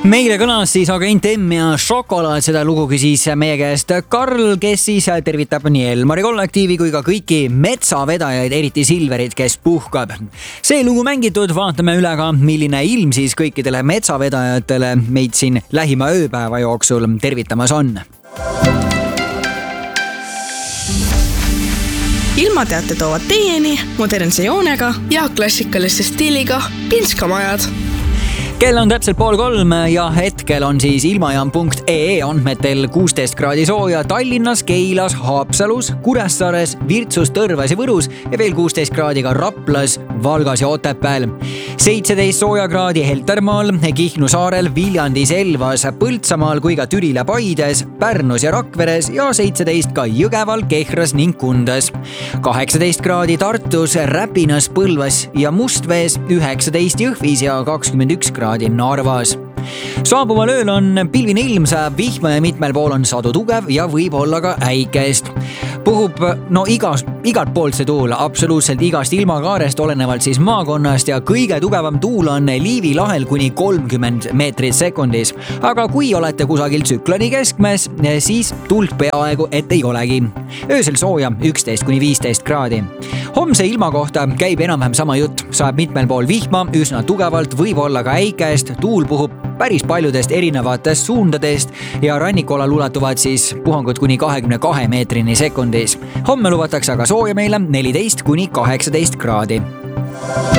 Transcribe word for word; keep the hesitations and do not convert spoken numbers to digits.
Meile kõlas siis Agent M ja Šokolaad, seda lugu küsis meie käest Karl, kes siis tervitab nii Elmari kollektiivi kui ka kõiki metsavedajaid, eriti Silverit, kes puhkab. See lugu mängitud, vaatame üle ka, milline ilm siis kõikidele metsavedajatele meid siin lähima ööpäeva jooksul tervitamas on. Ilmateate toovad teieni modernse joonega ja klassikaliste stiiliga Pinskamajad. Kell on täpselt pool kolm ja hetkel on siis ilmajaam punkt ee andmetel kuusteist kraadi sooja Tallinnas, Keilas, Haapsalus, Kuressaares, Virtsus, Tõrvas ja Võrus ja veel kuusteist kraadi ka Raplas, Valgas ja Otepääl. seitseteist sooja kraadi Heltermaal, Kihnu saarel, Viljandis, Elvas, Põltsamaal kui ka Türil ja Paides, Pärnus ja Rakveres ja seitseteist ka Jõgeval, Kehras ning Kundas. kaheksateist kraadi Tartus, Räpinas, Põlvas ja Mustvees, üheksateist Jõhvis ja kakskümmend üks kraadi Narvas. Saabuval ööl on pilvine ilm, sajab vihma ja mitmel pool on sadu tugev ja võib olla ka äikest. Puhub no igas, igalt poolt see tuul, absoluutselt igast ilmakaarest, olenevalt siis maakonnast ja kõige tugevam tuul on Liivi lahel kuni kolmkümmend meetrit sekundis. Aga kui olete kusagil tsükloni keskmes, siis tuult peaaegu et ei olegi. Öösel sooja üksteist kuni viisteist kraadi. Homse ilma kohta käib enam-vähem sama jutt, saab mitmel pool vihma, üsna tugevalt, võib olla ka äikest, tuul puhub päris paljudest erinevatest suundadest ja rannikualal ulatuvad siis puhangud kuni kahekümne kahe meetrini sekundis. Homme lubatakse aga sooja meile neliteist kuni kaheksateist kraadi.